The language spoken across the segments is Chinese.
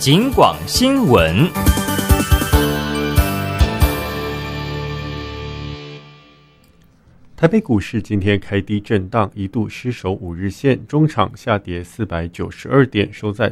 警广新闻。 台北股市今天开低震荡，一度失守5日线，中场下跌492点，收在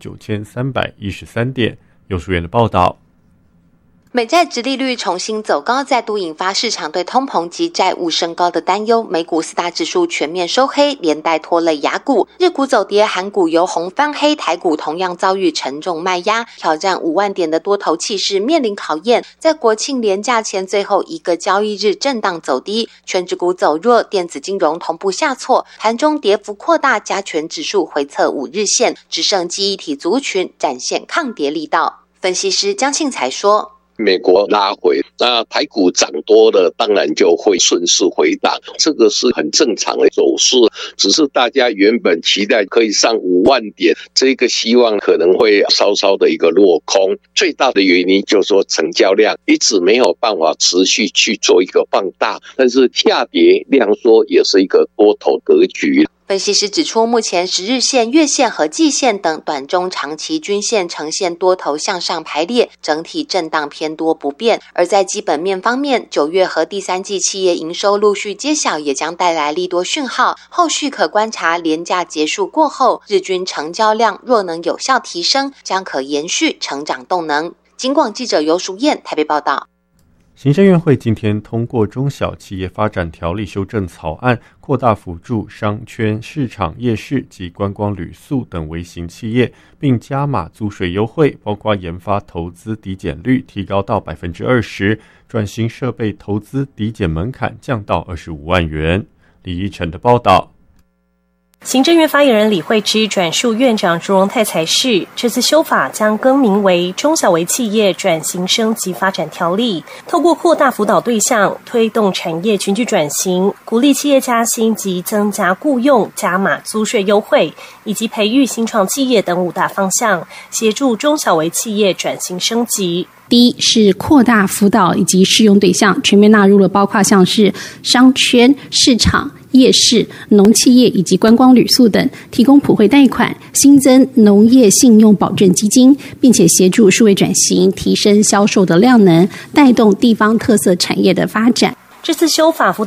49313点。游淑媛的报道。 美债殖利率重新走高，再度引发市场对通膨及债务升高的担忧。美股4大指数全面收黑，连带拖累亚股。日股走跌，韩股由红翻黑，台股同样遭遇沉重卖压，挑战5万点的多头气势面临考验。在国庆连假前最后一个交易日震荡走低，权值股走弱，电子金融同步下挫，盘中跌幅扩大，加权指数回测5日线，只剩记忆体族群展现抗跌力道。分析师江庆才说， 美国拉回，那台股涨多了，当然就会顺势回档，这个是很正常的走势。只是大家原本期待可以上5万点，这个希望可能会稍稍的一个落空。最大的原因就是说成交量一直没有办法持续去做一个放大，但是下跌量缩也是一个多头格局。 分析师指出，目前10日线、月线和季线等短中长期均线呈现多头向上排列，整体震荡偏多不变。而在基本面方面，9月和第3季企业营收陆续揭晓，也将带来利多讯号。后续可观察连假结束过后，日均成交量若能有效提升，将可延续成长动能。警广记者游淑燕台北报道。 行政院会今天通过中小企业发展条例修正草案，扩大辅助商圈、市场、夜市及观光旅宿等微型企业，并加码租税优惠，包括研发投资抵减率提高到 20%， 转型设备投资抵减门槛降到25万元。李依晨的报道。 行政院发言人李惠芝转述院长朱荣泰才是，这次修法将更名为《中小微企业转型升级发展条例》，透过扩大辅导对象，推动产业群聚转型，鼓励企业加薪及增加雇用，加码租税优惠，以及培育新创企业等5大方向，协助中小微企业转型升级。 第一是扩大辅导以及适用对象，全面纳入了包括像是商圈、市场、夜市、农企业以及观光旅宿等，提供普惠贷款，新增农业信用保证基金，并且协助数位转型，提升销售的量能，带动地方特色产业的发展。 这次修法辅导